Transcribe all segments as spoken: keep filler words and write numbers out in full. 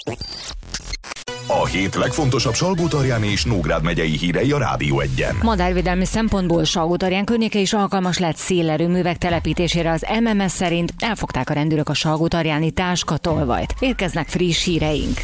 A hét legfontosabb Salgótarján és Nógrád megyei hírei a Rádió Egyen. Madárvédelmi szempontból Salgótarján környéke is alkalmas lett szélerőművek telepítésére. Az em em es szerint elfogták a rendőrök a salgótarjáni táskatolvajt. Érkeznek friss híreink.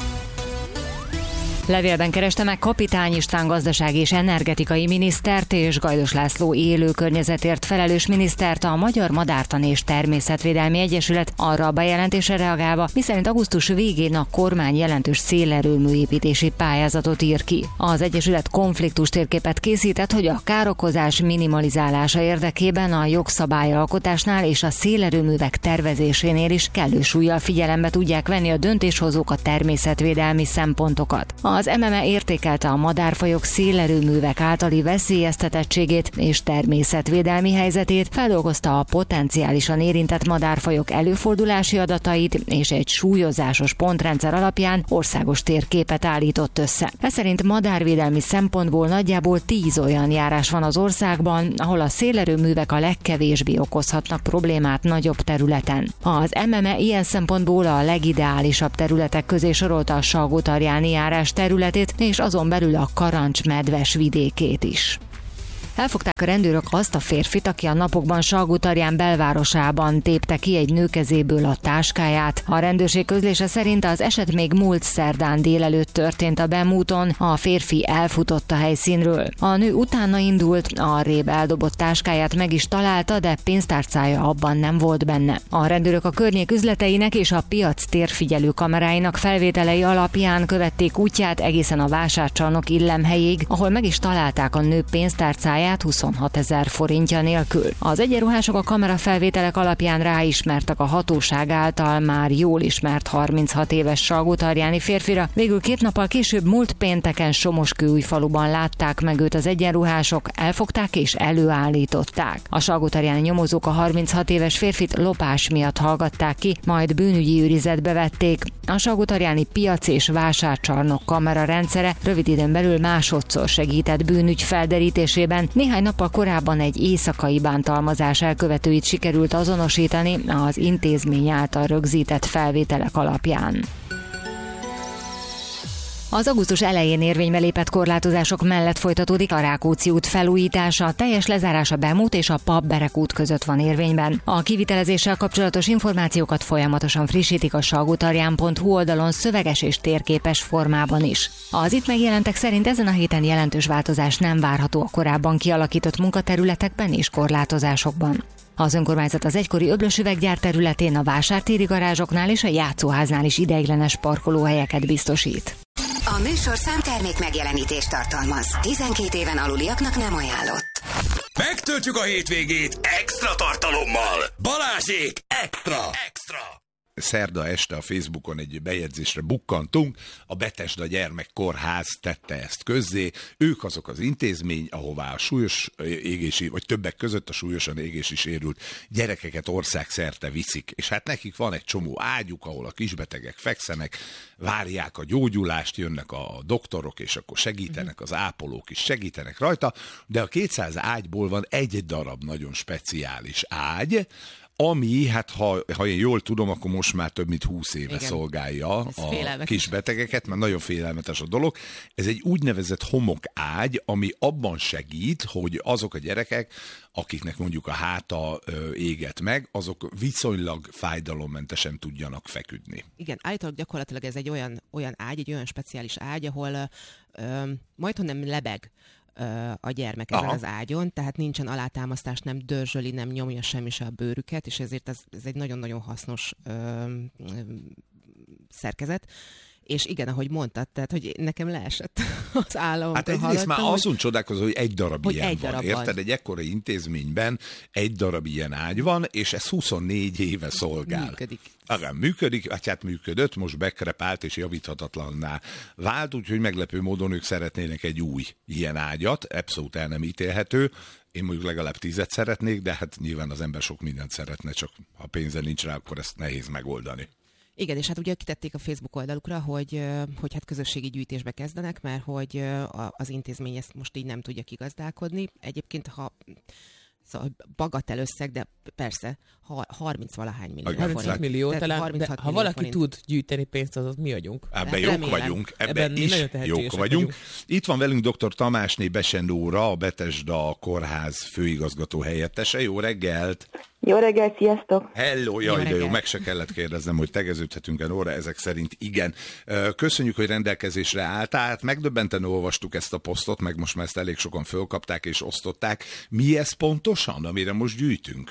Levélben kereste meg Kapitány István gazdasági és energetikai minisztert és Gajdos László élő környezetért felelős minisztert a Magyar Madártani és Természetvédelmi Egyesület arra a bejelentésre reagálva, miszerint augusztus végén a kormány jelentős szélerőműépítési pályázatot ír ki. Az Egyesület konfliktus térképet készített, hogy a károkozás minimalizálása érdekében a jogszabályalkotásnál és a szélerőművek tervezésénél is kellő súllyal figyelembe tudják venni a döntéshozók a természetvédelmi szempontokat. Az em em e értékelte a madárfajok szélerőművek általi veszélyeztetettségét és természetvédelmi helyzetét, feldolgozta a potenciálisan érintett madárfajok előfordulási adatait, és egy súlyozásos pontrendszer alapján országos térképet állított össze. Ez szerint madárvédelmi szempontból nagyjából tíz olyan járás van az országban, ahol a szélerőművek a legkevésbé okozhatnak problémát nagyobb területen. Az em em e ilyen szempontból a legideálisabb területek közé sorolta a salgótarjáni járás területét, és azon belül a Karancs-medves vidékét is. Elfogták a rendőrök azt a férfit, aki a napokban Salgótarján belvárosában tépte ki egy nő kezéből a táskáját. A rendőrség közlése szerint az eset még múlt szerdán délelőtt történt a Bemúton, a férfi elfutott a helyszínről. A nő utána indult, arrébb eldobott táskáját meg is találta, de pénztárcája abban nem volt benne. A rendőrök a környék üzleteinek és a piac térfigyelő kameráinak felvételei alapján követték útját egészen a vásárcsarnok illemhelyig, ahol meg is találták a nő pénztárcáját huszonhatezer forintja nélkül. Az egyenruhások a kamerafelvételek alapján ráismertek a hatóság által már jól ismert harminchat éves salgótarjáni férfira. Végül két nappal később múlt pénteken Somoskőújfaluban látták meg őt az egyenruhások, elfogták és előállították. A salgótarjáni nyomozók a harminchat éves férfit lopás miatt hallgatták ki, majd bűnügyi őrizetbe vették. A salgótarjáni piac és vásárcsarnok kamera rendszere rövid időn belül másodszor segített bűnügy felderítésében. Néhány nappal korábban egy éjszakai bántalmazás elkövetőit sikerült azonosítani az intézmény által rögzített felvételek alapján. Az augusztus elején érvénybe lépett korlátozások mellett folytatódik a Rákóczi út felújítása, teljes lezárása Bemút és a Pap-Berek út között van érvényben. A kivitelezéssel kapcsolatos információkat folyamatosan frissítik a salgótarján pont hu oldalon szöveges és térképes formában is. Az itt megjelentek szerint ezen a héten jelentős változás nem várható a korábban kialakított munkaterületekben és korlátozásokban. Az önkormányzat az egykori Öblös üveggyár területén, a vásártéri garázsoknál és a játszóháznál is ideiglenes parkolóhelyeket biztosít. A műsorszám termék megjelenítést tartalmaz. tizenkét éven aluliaknak nem ajánlott. Megtöltjük a hétvégét extra tartalommal. Balázsék extra! Extra! Szerda este a Facebookon egy bejegyzésre bukkantunk, a Betesda Gyermekkórház tette ezt közzé. Ők azok az intézmény, ahová a súlyos égési, vagy többek között a súlyosan égési sérült gyerekeket országszerte viszik. És hát nekik van egy csomó ágyuk, ahol a kisbetegek fekszenek, várják a gyógyulást, jönnek a doktorok, és akkor segítenek, az ápolók is segítenek rajta, de a kétszáz ágyból van egy darab nagyon speciális ágy, ami, hát ha, ha én jól tudom, akkor most már több mint húsz éve igen, szolgálja a kisbetegeket, mert nagyon félelmetes a dolog. Ez egy úgynevezett homokágy, ami abban segít, hogy azok a gyerekek, akiknek mondjuk a háta ö, éget meg, azok viszonylag fájdalommentesen tudjanak feküdni. Igen, állítólag gyakorlatilag ez egy olyan, olyan ágy, egy olyan speciális ágy, ahol ö, majdnem lebeg a gyermek ezen Aha. az ágyon, tehát nincsen alátámasztás, nem dörzsöli, nem nyomja semmi se a bőrüket, és ezért ez, ez egy nagyon-nagyon hasznos ö, ö, szerkezet. És igen, ahogy mondtad, tehát, hogy nekem leesett az államomtól. Hát egyrészt már hogy... azon csodálkozom, hogy egy darab hogy ilyen egy van. darab Érted? van. Egy ekkora intézményben egy darab ilyen ágy van, és ez huszonnégy éve szolgál. Működik. Igen, működik, hát, hát működött, most bekrepált és javíthatatlanná vált, úgyhogy meglepő módon ők szeretnének egy új ilyen ágyat, abszolút el nem ítélhető. Én mondjuk legalább tízet szeretnék, de hát nyilván az ember sok mindent szeretne, csak ha pénze nincs rá, akkor ezt nehéz megoldani. Igen, és hát ugye kitették a Facebook oldalukra, hogy, hogy hát közösségi gyűjtésbe kezdenek, mert hogy az intézmény ezt most így nem tudja kigazdálkodni. Egyébként, ha Szóval bagatel összeg, de persze harminc-valahány millió. harminchat millió talán, de ha valaki forint. tud gyűjteni pénzt, azaz mi vagyunk. Ebben jók Remélem. vagyunk, ebben, Ebben is nagyon jók tehetségesek vagyunk. vagyunk. Itt van velünk dr. Tamásné Besendóra, a Betesda Kórház főigazgató helyettese. Jó reggelt! Jó reggelt, sziasztok! Hello, jaj, Jó de jó, reggelt. meg se kellett kérdeznem, hogy tegeződhetünk-e, Nóra, ezek szerint igen. Köszönjük, hogy rendelkezésre álltál. Hát megdöbbenten olvastuk ezt a posztot, meg most már ezt elég sokan fölkapták és osztották. Mi ez pontosan, amire most gyűjtünk?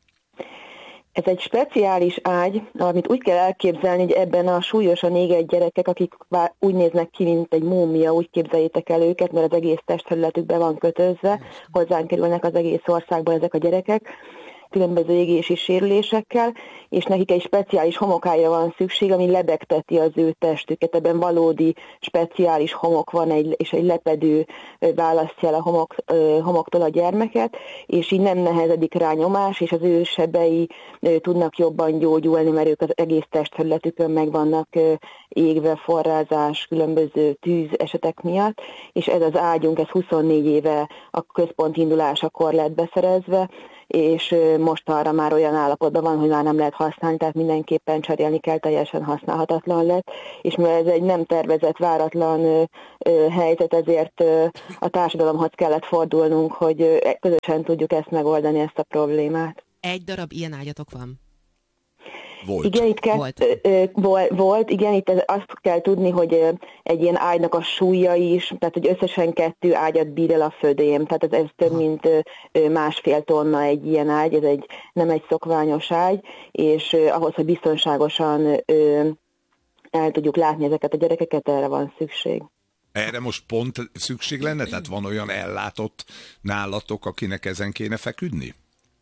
Ez egy speciális ágy, amit úgy kell elképzelni, hogy ebben a súlyosan égett gyerekek, akik úgy néznek ki, mint egy múmia, úgy képzeljétek el őket, mert az egész testterületükbe van kötözve, hozzánk kerülnek az egész országban ezek a gyerekek, különböző égési sérülésekkel, és nekik egy speciális homokája van szükség, ami lebegteti az ő testüket. Ebben valódi speciális homok van, egy, és egy lepedő választja el a homok, homoktól a gyermeket, és így nem nehezedik rá nyomás, és az ő sebei tudnak jobban gyógyulni, mert ők az egész testterületükön meg vannak égve, forrázás, különböző tűz esetek miatt, és ez az ágyunk, ez huszonnégy éve a központ indulásakor lett beszerezve, és most arra már olyan állapotban van, hogy már nem lehet használni, tehát mindenképpen cserélni kell, teljesen használhatatlan lett, és mivel ez egy nem tervezett, váratlan helyzet, ezért a társadalomhoz kellett fordulnunk, hogy közösen tudjuk ezt megoldani, ezt a problémát. Egy darab ilyen ágyatok van? Volt. Igen, itt kett, Volt. Ö, ö, volt, igen, itt azt kell tudni, hogy ö, egy ilyen ágynak a súlya is, tehát hogy összesen kettő ágyat bír el a födém, tehát ez, ez több mint ö, másfél tonna egy ilyen ágy, ez egy, nem egy szokványos ágy, és ö, ahhoz, hogy biztonságosan ö, el tudjuk látni ezeket a gyerekeket, erre van szükség. Erre most pont szükség lenne? Tehát van olyan ellátott nálatok, akinek ezen kéne feküdni?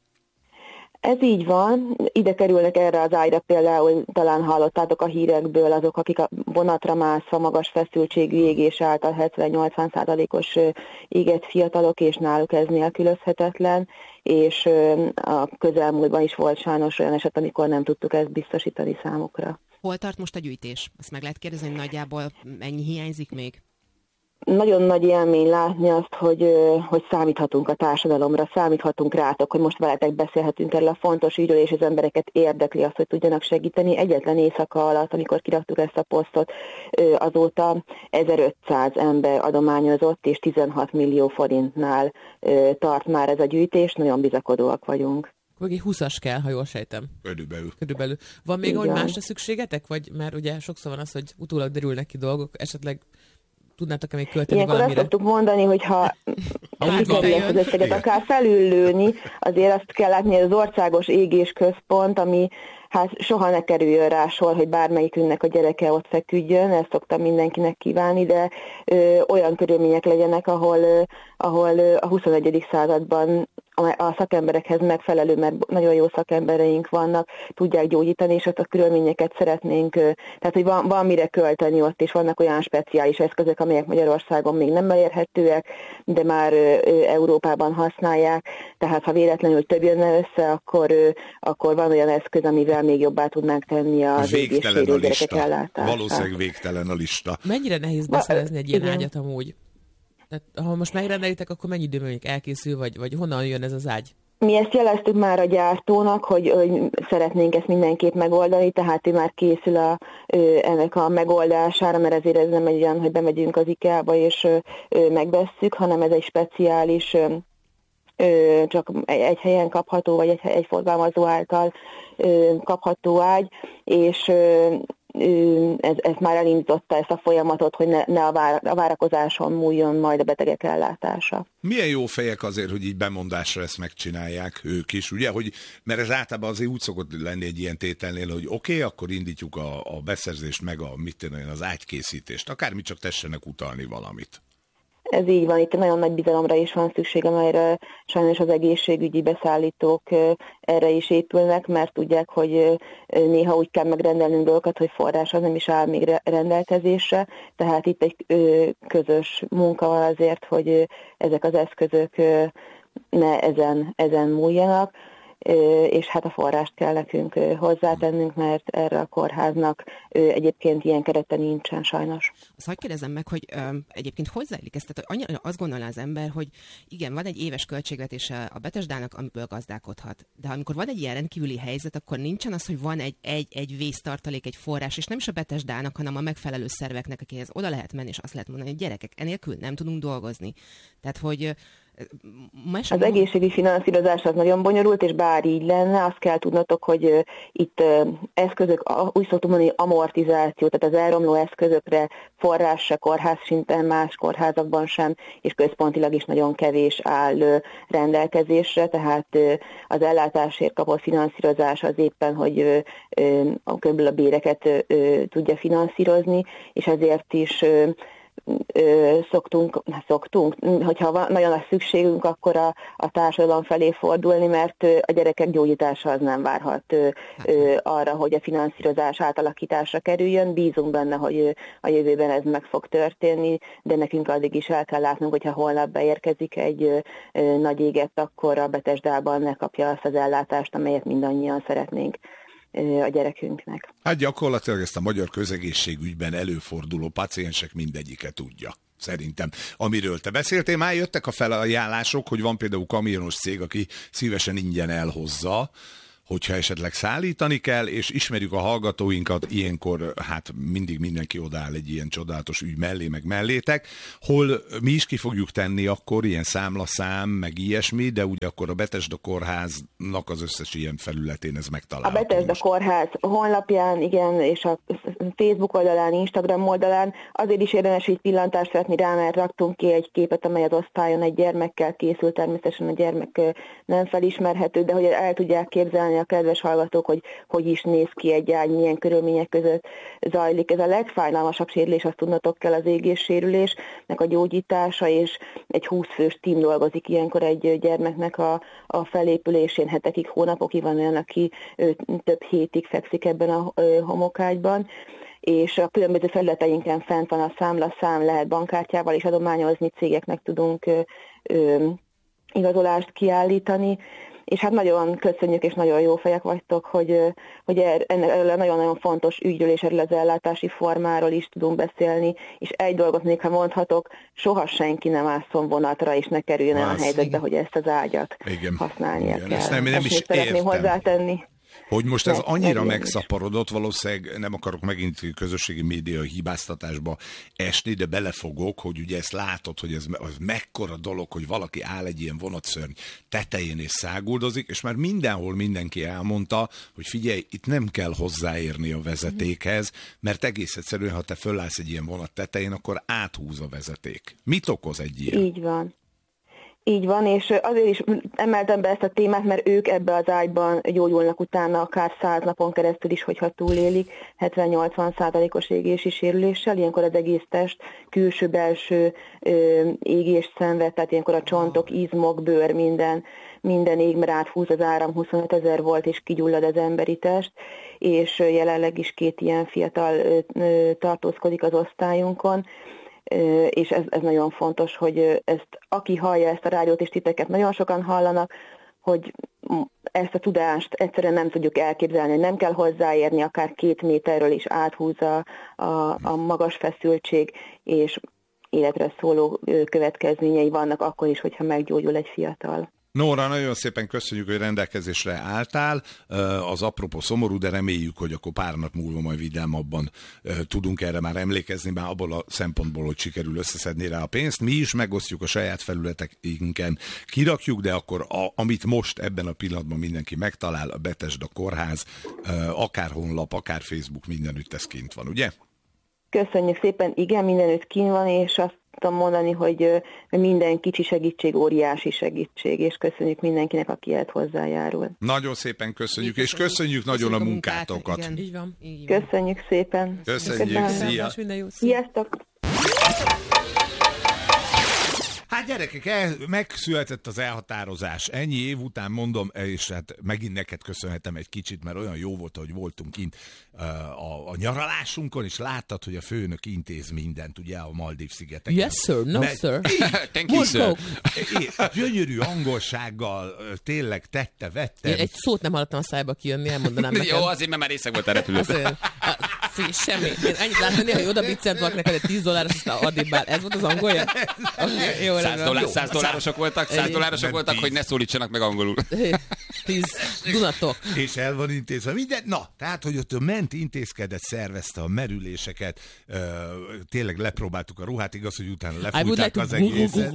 Ez így van, ide kerülnek erre az ágyra, például talán hallottátok a hírekből azok, akik a vonatra mászva magas feszültségű égés által hetven-nyolcvan százalékos égett fiatalok, és náluk ez nélkülözhetetlen, és a közelmúltban is volt sajnos olyan eset, amikor nem tudtuk ezt biztosítani számukra. Hol tart most a gyűjtés? Ezt meg lehet kérdezni, hogy nagyjából mennyi hiányzik még? Nagyon nagy élmény látni azt, hogy, hogy számíthatunk a társadalomra, számíthatunk rátok, hogy most veletek beszélhetünk erről a fontos ügyről, és az embereket érdekli azt, hogy tudjanak segíteni. Egyetlen éjszaka alatt, amikor kiraktuk ezt a posztot, azóta ezerötszáz ember adományozott, és tizenhat millió forintnál tart már ez a gyűjtés, nagyon bizakodóak vagyunk. Vagy egy húszas kell, ha jól sejtem. Körülbelül. Körülbelül. Van még, Igen. hogy másra szükségetek? Vagy mert ugye sokszor van az, hogy utólag derülnek ki dolgok, esetleg tudnátok-e még költeni Ilyenkor valamire? azt szoktuk mondani, hogy ha sikerül ezt az összeget Igen. akár felüllőni, azért azt kell látni, hogy az országos égés központ, ami hát soha ne kerüljön rá sor, hogy bármelyikünknek a gyereke ott feküdjön, ezt szoktam mindenkinek kívánni, de ö, olyan körülmények legyenek, ahol, ö, ahol ö, a huszonegyedik században a szakemberekhez megfelelő, mert nagyon jó szakembereink vannak, tudják gyógyítani, és ezt a körülményeket szeretnénk, tehát hogy van, van mire költeni ott, és vannak olyan speciális eszközök, amelyek Magyarországon még nem elérhetőek, de már Európában használják, tehát ha véletlenül több jönne össze, akkor, akkor van olyan eszköz, amivel még jobbá tudnánk tenni az Végtelen a gyerekek lista. ellátását. Valószínűleg végtelen a lista. Mennyire nehéz beszerezni egy ilyen igen. ágyat amúgy? Tehát, ha most megrendelitek, akkor mennyi időben még elkészül, vagy, vagy honnan jön ez az ágy? Mi ezt jeleztük már a gyártónak, hogy, hogy szeretnénk ezt mindenképp megoldani, tehát ő már készül a, ennek a megoldására, mert ezért ez nem egy olyan, hogy bemegyünk az IKEA-ba és megvesszük, hanem ez egy speciális, csak egy helyen kapható, vagy egy, egy forgalmazó által kapható ágy, és ez, ez már elindította ezt a folyamatot, hogy ne, ne a, vár, a várakozáson múljon majd a betegek ellátása. Milyen jó fejek azért, hogy így bemondásra ezt megcsinálják ők is, ugye? Hogy, mert ez általában azért úgy szokott lenni egy ilyen tételnél, hogy oké, okay, akkor indítjuk a, a beszerzést, meg a, mit tudom én, az ágykészítést. Akármi, csak tessenek utalni valamit. Ez így van, itt nagyon nagy bizalomra is van szükség, amelyre sajnos az egészségügyi beszállítók erre is épülnek, mert tudják, hogy néha úgy kell megrendelnünk dolgokat, hogy forrás az nem is áll még rendelkezésre, tehát itt egy közös munka van azért, hogy ezek az eszközök ne ezen, ezen múljanak. és hát a forrást kell nekünk hozzátennünk, mert erre a kórháznak egyébként ilyen kerete nincsen sajnos. Azt hadd kérdezzem meg, hogy ö, egyébként hogy zajlik ez? Tehát annyira azt gondolná az ember, hogy igen, van egy éves költségvetése a Betesdának, amiből gazdálkodhat. De amikor van egy ilyen rendkívüli helyzet, akkor nincsen az, hogy van egy, egy, egy vésztartalék, egy forrás, és nem is a Betesdának, hanem a megfelelő szerveknek, akihez oda lehet menni, és azt lehet mondani, hogy gyerekek, enélkül nem tudunk dolgozni. Tehát, hogy Mes- az egészségügyi finanszírozás az nagyon bonyolult, és bár így lenne, azt kell tudnotok, hogy uh, itt uh, eszközök, uh, úgy szoktuk mondani, amortizáció, tehát az elromló eszközökre forrás se kórház szinten, más kórházakban sem, és központilag is nagyon kevés áll uh, rendelkezésre, tehát uh, az ellátásért kapott finanszírozás az éppen, hogy uh, uh, kb. A béreket uh, tudja finanszírozni, és ezért is uh, Ö, szoktunk, szoktunk, hogyha van, nagyon nagy szükségünk, akkor a, a társadalom felé fordulni, mert ö, a gyerekek gyógyítása az nem várhat ö, ö, arra, hogy a finanszírozás átalakításra kerüljön. Bízunk benne, hogy ö, a jövőben ez meg fog történni, de nekünk addig is el kell látnunk, hogyha holnap beérkezik egy ö, ö, nagy éget, akkor a Betesdában ne kapja azt az ellátást, amelyet mindannyian szeretnénk a gyerekünknek. Hát gyakorlatilag ezt a magyar közegészségügyben előforduló paciensek mindegyike tudja. Szerintem. Amiről te beszéltél, már jöttek a felajánlások, hogy van például kamionos cég, aki szívesen ingyen elhozza, hogyha esetleg szállítani kell, és ismerjük a hallgatóinkat, ilyenkor hát mindig mindenki odaáll egy ilyen csodálatos ügy mellé, meg mellétek, hol mi is ki fogjuk tenni akkor ilyen számlaszám, meg ilyesmi, de ugye akkor a Betesda Kórháznak az összes ilyen felületén ez megtalálható. A Betesda Kórház honlapján, igen, és a Facebook oldalán, Instagram oldalán azért is érdemes így pillantást vetni rá, mert raktunk ki egy képet, amely az osztályon egy gyermekkel készült, természetesen a gyermek nem felismerhető, de hogy el tudják képzelni a kedves hallgatók, hogy hogy is néz ki egy ágy, milyen körülmények között zajlik. Ez a legfájdalmasabb sérülés, azt tudnotok kell, az égéssérülésnek a gyógyítása, és egy húsz fős tím dolgozik ilyenkor egy gyermeknek a, a felépülésén, hetekig, hónapokig, van olyan, aki ő, több hétig fekszik ebben a ö, homokágyban, és a különböző felületeinken fent van a számlaszám, lehet bankkártyával is adományozni, cégeknek tudunk ö, ö, igazolást kiállítani, és hát nagyon köszönjük, és nagyon jó fejek vagytok, hogy, hogy erről nagyon-nagyon fontos ügyről és erről az ellátási formáról is tudunk beszélni, és egy dolgot még, ha mondhatok, soha senki nem ásszon vonatra, és ne kerüljön el a helyzetbe, igen, hogy ezt az ágyat igen, használnia igen, kell. Ezt nem, nem ezt is szeretném értem. hozzátenni. Hogy most ez annyira megszaporodott, valószínűleg nem akarok megint közösségi média hibáztatásba esni, de belefogok, hogy ugye ezt látod, hogy ez az mekkora dolog, hogy valaki áll egy ilyen vonatszörny tetején és száguldozik, és már mindenhol mindenki elmondta, hogy figyelj, itt nem kell hozzáérni a vezetékhez, mert egész egyszerűen, ha te fölállsz egy ilyen vonat tetején, akkor áthúz a vezeték. Mit okoz egy ilyen? Így van. Így van, és azért is emeltem be ezt a témát, mert ők ebbe az ágyban gyógyulnak utána akár száz napon keresztül is, hogyha túlélik, hetven-nyolcvan százalékos égési sérüléssel, ilyenkor az egész test külső-belső égés szenved, tehát ilyenkor a csontok, izmok, bőr, minden, minden ég, mert áthúz az áram, huszonöt ezer volt, és kigyullad az emberi test, és jelenleg is két ilyen fiatal tartózkodik az osztályunkon, és ez, ez nagyon fontos, hogy ezt, aki hallja ezt a rádiót, és titeket nagyon sokan hallanak, hogy ezt a tudást egyszerűen nem tudjuk elképzelni, nem kell hozzáérni, akár két méterről is áthúzza a, a magas feszültség, és életre szóló következményei vannak akkor is, hogyha meggyógyul egy fiatal. Nóra, nagyon szépen köszönjük, hogy rendelkezésre álltál. Az apropó szomorú, de reméljük, hogy akkor pár nap múlva majd vidámabban tudunk erre már emlékezni, már abból a szempontból, hogy sikerül összeszedni rá a pénzt. Mi is megosztjuk a saját felületeinken, kirakjuk, de akkor a, amit most ebben a pillanatban mindenki megtalál, a Betesda Kórház, akár honlap, akár Facebook, mindenütt ez kint van, ugye? Köszönjük szépen, igen, mindenütt kint van, és azt tudom mondani, hogy minden kicsi segítség óriási segítség, és köszönjük mindenkinek, aki ehhez hozzájárul. Nagyon szépen köszönjük, és köszönjük nagyon a munkátokat. Igen. Így van. Így van. Köszönjük szépen. Köszönjük, szia. Sziasztok. Hát gyerekek, el, megszületett az elhatározás. Ennyi év után mondom, és hát megint neked köszönhetem egy kicsit, mert olyan jó volt, hogy voltunk kint uh, a, a nyaralásunkon, és láttad, hogy a főnök intéz mindent, ugye, a Maldív-szigeteken. Yes, sir, no, Mert, sir. Thank you, sir. Gyönyörű angolsággal tényleg tette, vette. Én egy szót nem hallottam a szájba kijönni, elmondanám neked. Jó, azért, mert már részeg volt a repülőt. Semmi. Én annyit láttam, néha, hogy oda biccentvak neked egy tíz dolláros, aztán addig bár. Ez volt az angolja? Okay, jó, száz, dollár, száz dollárosok voltak, száz dollárosok voltak, tíz. Hogy ne szólítsanak meg angolul. tíz Dunatok. És el van intézve minden. Na, tehát, hogy ott ment, intézkedett, szervezte a merüléseket, uh, tényleg lepróbáltuk a ruhát, igaz, hogy utána lefújták az egészet.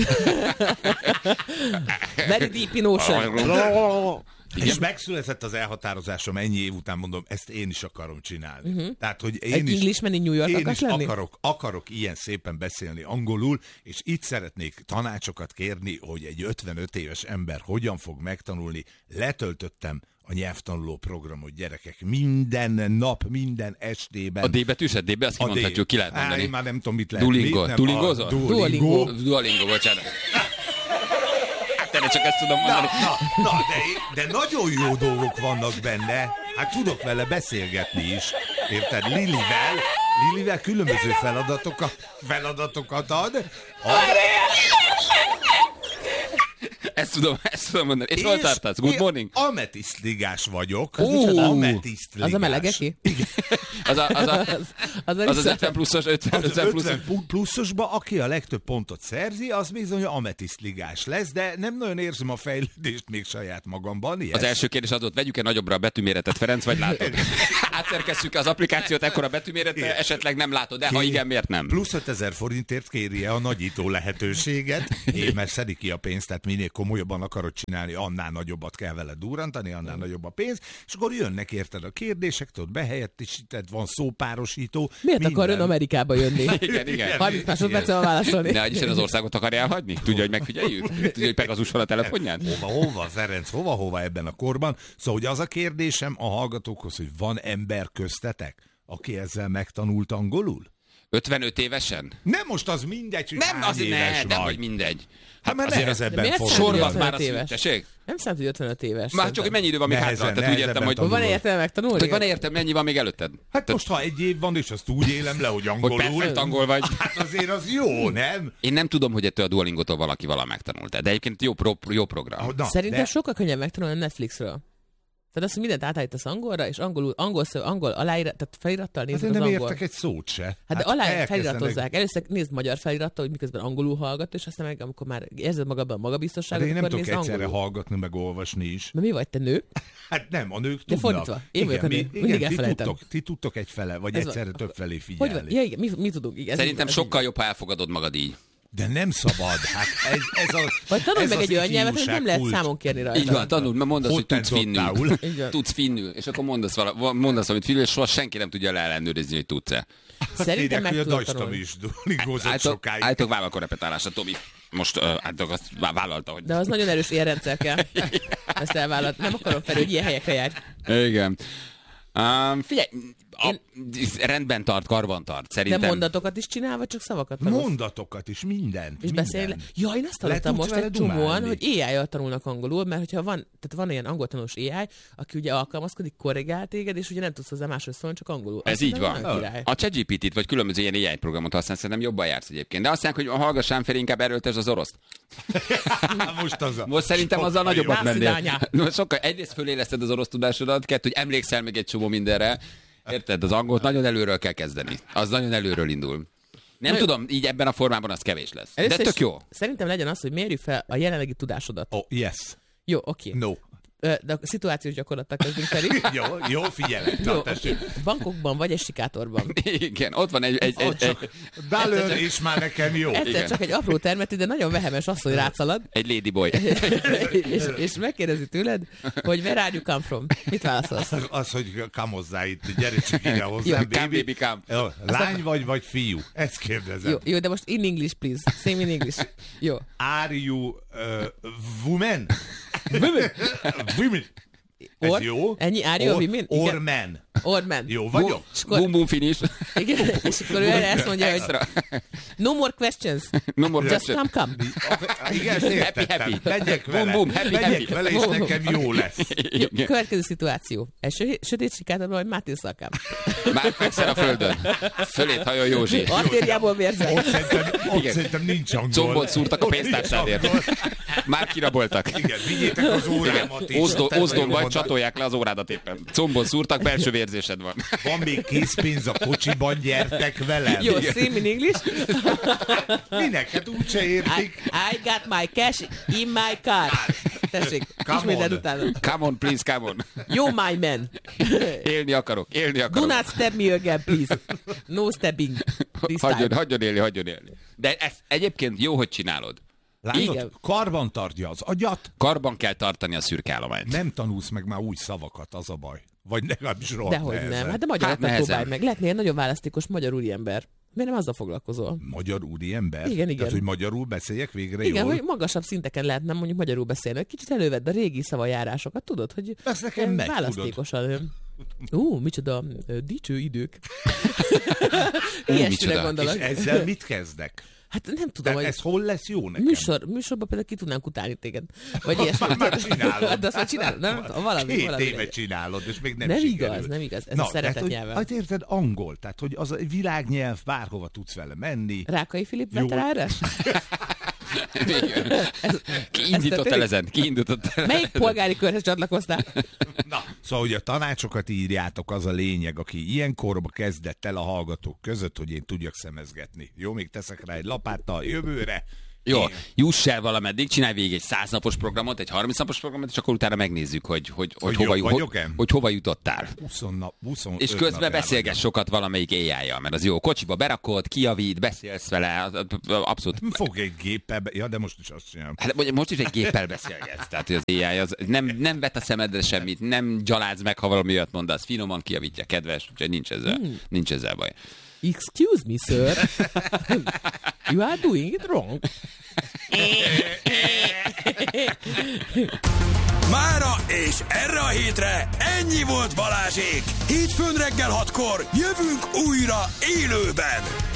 Very deep in ocean. Igen. És megszületett az elhatározásom ennyi év után, mondom, ezt én is akarom csinálni. Uh-huh. Tehát, hogy én Egy is, Englishman in New York én is lenni? akarok, akarok ilyen szépen beszélni angolul, és itt szeretnék tanácsokat kérni, hogy egy ötvenöt éves ember hogyan fog megtanulni. Letöltöttem a nyelvtanuló programot, gyerekek, minden nap, minden estében. A D betűset, D-be, azt kimondhatjuk, ki lehet mondani. Á, én már nem tudom, mit lehet. Duolingo, Duolingozott? Duolingo. Duolingo, bocsánat. Csak ezt tudom mondani. Na, na, na de, de nagyon jó dolgok vannak benne. Hát tudok vele beszélgetni is. Érted? Lilivel, Lilivel különböző feladatokat, feladatokat ad. A... Ezt tudom, ezt tudom mondani. És, és hol tartasz? Good morning? Ametisztligás vagyok. Uh, Ametisztligás. Az a melegeki? Igen. Az a, az, a, az, az, az, az ötven pluszos, ötven, az ötven pluszos. ötven pluszosba, aki a legtöbb pontot szerzi, az bizony ametisztligás lesz, de nem nagyon érzem a fejlődést még saját magamban. Yes. Az első kérdés az volt, vegyük-e nagyobbra a betűméretet, Ferenc, vagy látod? Átszerkesszük az applikációt, ekkora betűméret, esetleg nem látod, de ha igen, miért nem? Plusz ötezer forintért kéri a nagyító lehetőséget, én mert szedi ki a pénzt, tehát minél komolyabban akarod csinálni, annál nagyobbat kell vele durrantani, annál nagyobb a pénz, és akkor jönnek érted a kérdések, tudod, behelyettesíted, van szópárosító. Miért minden. akar ön Amerikába jönni? Igen, igen. harminc másodperccel válaszolni. Ne, Isten az országot akarja elhagyni? Tudja, hogy megfigyeljük? Tudja, hogy Pegazus van a telefonján? Hova, hova, Ferenc, hova, hova ebben a korban? Szóval, hogy az a kérdésem a hallgatókhoz, hogy van ember köztetek, aki ezzel megtanult angolul? ötvenöt évesen? Nem, most az mindegy, hogy nem, hány az éves ne, vagy. nem, hogy mindegy. Hát már nehezebben fordul. Sorban már a szünteség. Nem számít, hogy ötvenöt éves. Már csak, hogy mennyi idő van még hátra. Tehát úgy értem, hogy... Van értelme megtanulni? Hogy van értelme, mennyi van még előtted? Hát tehát... most, ha egy év van, és azt úgy élem le, hogy angolul... Hogy perfekt angol vagy. Hát azért az jó, nem? Én nem tudom, hogy ettől a Duolingótól valaki valami megtanulta. De egyébként jó, pro, jó program. Na, Szerintem de... sokkal könnyebb megtanulni a Netflixről. Tehát azt, hogy mindent átállítasz angolra, és angolul, angol, szöv, angol aláírat, tehát felirattal nézed hát az nem angol. értek egy szót se. Hát, hát de alá elkezdenek... feliratozzák. Először nézd magyar felirattal, hogy miközben angolul hallgat, és aztán meg, amikor már érzed magadban a magabiztosságot, de én nem akkor tudok nézd egyszerre angolul. hallgatni, meg olvasni is. De mi vagy, te nő? Hát nem, a nők de tudnak. Fordítva. Én vagyok a nő. Mi, Mindig igen, ti elfelejtem. tudtok, ti tudtok egyfele, vagy Ez egyszerre van. több felé Hogy figyelni. van? Ja, igen, mi, mi tudunk? Igen, Szerintem ez sokkal így. jobb, ha elfogadod magad így. De nem szabad. Hát ez, ez a, vagy tanulj ez meg egy olyan nyelvet, hogy nem lehet kulcs. számon kérni rajta. Így van, tanuld, mert mondasz, hogy tudsz finnül. finnül. Tudsz finnül, és akkor mondasz, vala, mondasz amit finnül, és soha senki nem tudja leellenőrizni, hogy tudsz-e. Szerintem meg tudod Nagystam tanulni. is duolingózott sokáig. Álltok vállalkor repetálásra, Tomi. Most uh, álltok, azt vállalta, hogy... De az nagyon erős ilyen rendszer kell. Ezt elvállalt. Nem akarom fel, hogy ilyen helyekre jár. Igen. Um, figyelj, a, Én... rendben tart, karban tart, szerintem. De mondatokat is csinál, vagy csak szavakat tanulsz? Mondatokat is, minden. És beszélj le. Ja, én azt hallottam most egy csomóan, hogy á í-jal tanulnak angolul, mert hogyha van, tehát van ilyen angol tanulós á í, aki ugye alkalmazkodik, korrigál téged, és ugye nem tudsz hozzá máshoz szólni, csak angolul. Ez azt így van. Király. A ChatGPT-t vagy különböző ilyen á í programot használsz, szerintem jobban jársz egyébként. De azt mondják, hogy hallgassám fel, inkább erőltesd az oroszt. most az a... Most szerintem azzal nagyobbat mennél. mennél. Sokkal egyrészt föléleszted az orosz tudásodat, kettő, hogy emlékszel még egy csomó mindenre. Érted? Az angolt nagyon előről kell kezdeni. Az nagyon előről indul. Nem Na, tudom, így ebben a formában az kevés lesz. De tök jó. Szerintem legyen az, hogy mérjük fel a jelenlegi tudásodat. Oh, yes. Jó, oké. Okay. No. De a szituációs gyakorlattal kezdünk felé. jó, jó, figyelek. Jó, okay. Bankokban vagy egy sikátorban. Igen, ott van egy... egy, egy, egy Dollar is már nekem jó. Egyszer Igen. csak egy apró termetű, de nagyon vehemes asszony rátszalad. Egy ladyboy. és, és megkérdezi tőled, hogy where are you come from? Mit válaszolsz? Az, az hogy kamozzál itt, gyere csak ide hozzám, come, baby, come. Jó, lány vagy, vagy fiú? Ezt kérdezem. Jó, jó, de most in English, please. Same in English. Jó. Are you uh, woman? Women. Women. Ez Or, jó? Ennyi árja, Or, min? Ormen. Ormen. Jó vagyok? Boom, boom, finish. Igen, és akkor ő erre ezt mondja, hogy no more questions. No more Just questions. come, come. Igen, ezt értettem. Happy, happy. Megyek vele. Boom, boom, happy, Megyek happy. vele, és Boom. nekem jó lesz. Jó, következő szituáció. Egy sö- sötét sikátban vagy Máté szakám. Már fekszel a földön. Fölét hajol Józsi. Artériából vérzel. Ott szerintem, ott Igen. szerintem nincs angol. Combot szúrtak a Ott nincs pénztárcádért. angol. Már kiraboltak. Igen, vigyétek az órámat is. Ozdon, Tettem ozdon jó vagy, mondat. csatolják le az órádat éppen. Combon szúrtak, belső vérzésed van. Van még készpénz a kocsiban, gyertek velem. Jó, same in English. Minek? Hát úgyse I, értik. I got my cash in my car. Tessék, Come ismételd on. utána. Come on, please, come on. Jó, my man. Élni akarok, élni Do akarok. not stab me again, please. No stabbing. This Hagyjon, time. hagyjon élni, hagyjon élni. De ezt egyébként jó, hogy csinálod. Látod? Igen. Karban tartja az agyat, Karban kell tartani a szürke állományt. nem tanulsz meg már új szavakat, az a baj. Vagy legalábbis rohadt Dehogy nehezen. nem. Hát de magyarul Hát hát nehezen. próbálj meg. Lehetnél nagyon választékos magyar úriember. Miért nem azzal foglalkozol? Magyar úriember? Igen, igen. Tehát, hogy magyarul beszéljek végre Igen, jól? hogy magasabb szinteken lehetne mondjuk magyarul beszélni. Egy kicsit elővedd a régi szavajárásokat, tudod, hogy Ezt nekem eh, megy, választékosan. Ú, micsoda ö, dicső idők. Ú, Ilyesmire micsoda. gondolok. És ezzel mit kezdek? Hát nem tudom, De hogy ez hol lesz jó nekem? műsor, műsorban például ki tudnánk utálni téged. Vagy ilyesmi. Már csinálod. De azt már csinálod, nem? Valami, Két valami éve legyen. csinálod, és még nem Nem sikerült. igaz, nem igaz. Ez Na, a szeretet tehát, nyelve. hogy, hát érted, angol, tehát hogy az a világnyelv, bárhova tudsz vele menni. Rákai Filip Jó. vett rá erre? Kiindított el ezen, kiindított el. Melyik polgári körhez csatlakoztál? Na, szóval, hogy a tanácsokat írjátok, az a lényeg, aki ilyen korba kezdett el a hallgatók között, hogy én tudjak szemezgetni. Jó, még teszek rá egy lapáttal jövőre. Jó, Én- juss el valameddig, csinálj végig egy száz napos programot, egy harminc napos programot, és akkor utána megnézzük, hogy, hogy, hogy, Hogy hova, jó ho, vagyok-e? hogy hova jutottál. húsz nap, huszonöt És közben nap beszélgess elmegyem. sokat valamelyik éjjel, mert az jó. Kocsiba berakod, kijavít, beszélsz vele, az- az- abszolút. Fog egy géppel, be... ja, de most is azt csinálom. Hát vagy most is egy géppel beszélgetsz, tehát hogy az á i az nem, nem vet a szemedre semmit, nem gyalázd meg, ha valami olyat mondasz, finoman kijavítja, kedves, úgyhogy nincs ezzel, Hmm. nincs ezzel baj. Excuse me, sir. You are doing it wrong. Mára és erre a hétre ennyi volt Balázsék. Hétfőn reggel hatkor jövünk újra élőben.